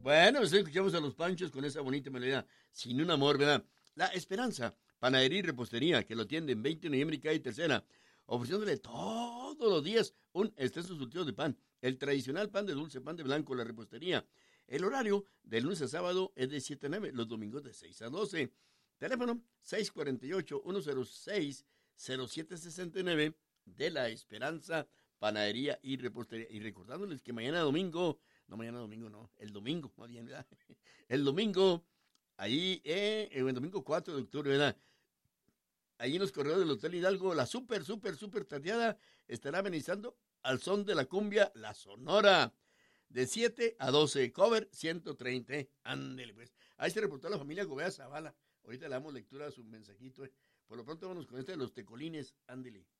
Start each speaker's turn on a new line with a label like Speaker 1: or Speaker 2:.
Speaker 1: Bueno, pues escuchamos a los Panchos con esa bonita melodía, Sin un amor, ¿verdad? La Esperanza, panadería y repostería, que lo atienden 20 de noviembre y calle Tercera, ofreciéndole todos los días un extenso surtido de pan, el tradicional pan de dulce, pan de blanco, la repostería. El horario de lunes a sábado es de 7 a 9, los domingos de 6 a 12. Teléfono 648-106-0769 de La Esperanza, panadería y repostería. Y recordándoles que mañana domingo, no mañana domingo, no, el domingo, más bien, ¿verdad? El domingo, ahí, el domingo 4 de octubre, ¿verdad? Ahí en los corredores del Hotel Hidalgo, la súper tardeada estará amenizando al son de la cumbia La Sonora. De 7 a 12, cover 130. Ándele, pues. Ahí se reportó la familia Gobea Zavala. Ahorita le damos lectura a su mensajito. Por lo pronto, vamos con este de los tecolines. Ándele.